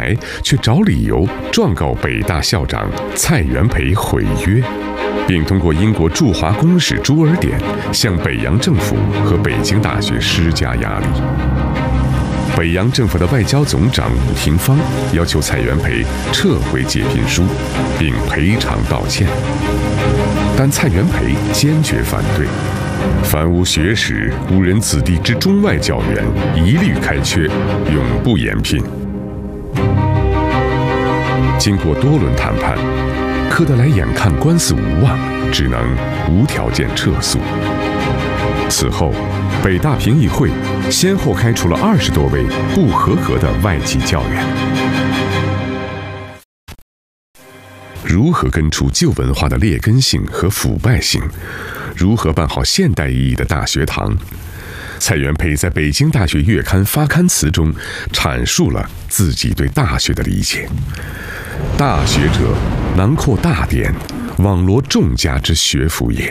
来，却找理由状告北大校长蔡元培毁约，并通过英国驻华公使朱尔典向北洋政府和北京大学施加压力。北洋政府的外交总长伍廷芳要求蔡元培撤回解聘书，并赔偿道歉，但蔡元培坚决反对。凡无学识、无人子弟之中外教员，一律开缺，永不延聘。经过多轮谈判，科德莱眼看官司无望，只能无条件撤诉。此后，北大评议会先后开除了20多位不合格的外籍教员。如何根除旧文化的劣根性和腐败性？如何办好现代意义的大学堂？蔡元培在北京大学月刊发刊词中阐述了自己对大学的理解：大学者，囊括大典，网罗众家之学府也。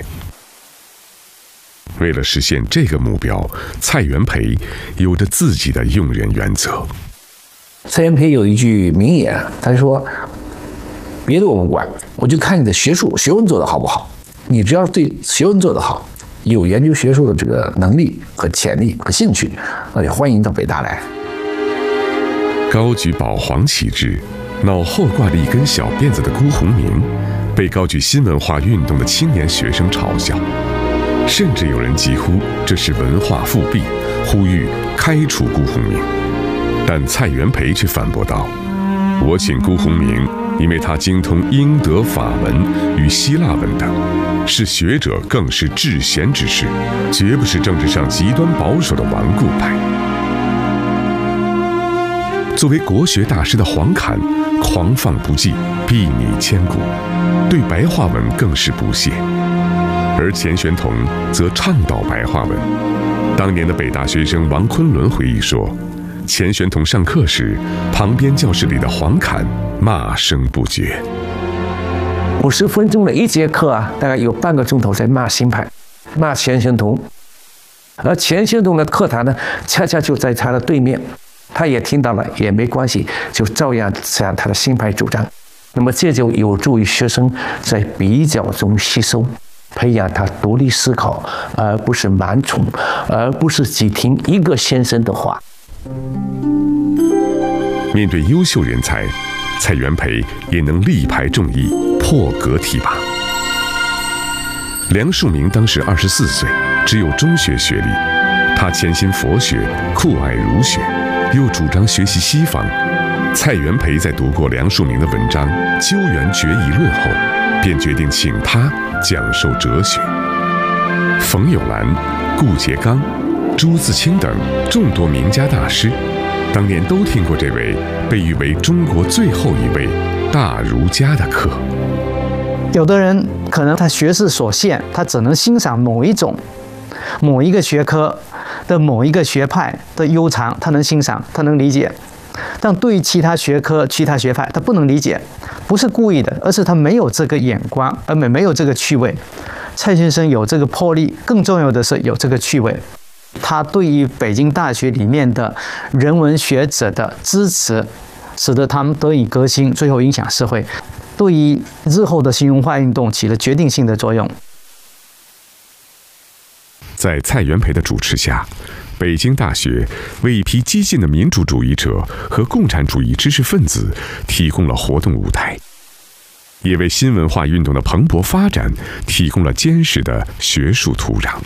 为了实现这个目标，蔡元培有着自己的用人原则。 蔡元培有一句名言，他说：“别的我不管，我就看你的学问做得好不好。你只要对学问做得好，有研究学术的这个能力和潜力和兴趣，那就欢迎到北大来。” 高举保皇旗帜，脑后挂着一根小辫子的辜鸿铭，被高举新文化运动的青年学生嘲笑，甚至有人疾呼这是文化复辟，呼吁开除辜鸿铭。但蔡元培却反驳道：“我请辜鸿铭，因为他精通英德法文与希腊文等，是学者，更是至贤之士，绝不是政治上极端保守的顽固派。”作为国学大师的黄侃狂放不羁，睥睨千古，对白话文更是不屑，而钱玄同则倡导白话文。当年的北大学生王昆仑回忆说，钱玄同上课时，旁边教室里的黄侃骂声不绝。 50分钟的一节课啊，大概有半个钟头在骂新派，骂钱玄同。而钱玄同的课堂呢，恰恰就在他的对面，他也听到了，也没关系，就照样讲他的新派主张。那么这就有助于学生在比较中吸收，培养他独立思考，而不是盲从，而不是只听一个先生的话。 面对优秀人才，蔡元培也能力排众议，破格提拔。梁漱溟当时24岁，只有中学学历，他潜心佛学，酷爱儒学，又主张学习西方。蔡元培在读过梁漱溟的文章《究源决疑论》后，便决定请他讲授哲学。冯友兰、顾颉刚、朱自清等众多名家大师，当年都听过这位被誉为中国最后一位大儒家的课。 有的人可能他学识所限，他只能欣赏某一个学科的某一个学派的悠长，他能欣赏，他能理解。但对于其他学科、其他学派，他不能理解，不是故意的，而是他没有这个眼光，而没有这个趣味。蔡先生有这个魄力，更重要的是有这个趣味。他对于北京大学里面的人文学者的支持，使得他们得以革新，最后影响社会，对于日后的新文化运动起了决定性的作用。 在蔡元培的主持下，北京大学为一批激进的民主主义者和共产主义知识分子提供了活动舞台，也为新文化运动的蓬勃发展提供了坚实的学术土壤。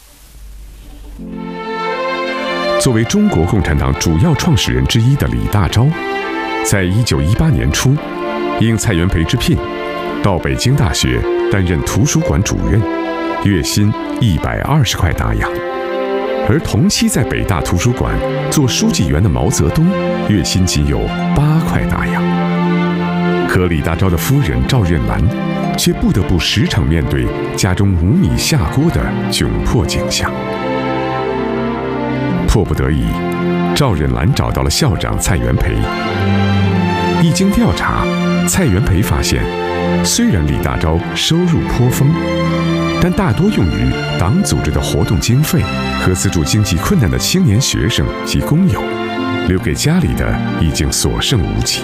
作为中国共产党主要创始人之一的李大钊，在1918年初，应蔡元培之聘，到北京大学担任图书馆主任，月薪120块大洋。而同期在北大图书馆做书记员的毛泽东，月薪仅有8块大洋。可李大钊的夫人赵任兰，却不得不时常面对家中无米下锅的窘迫景象。迫不得已，赵任兰找到了校长蔡元培。一经调查，蔡元培发现，虽然李大钊收入颇丰，但大多用于党组织的活动经费和资助经济困难的青年学生及工友，留给家里的已经所剩无几。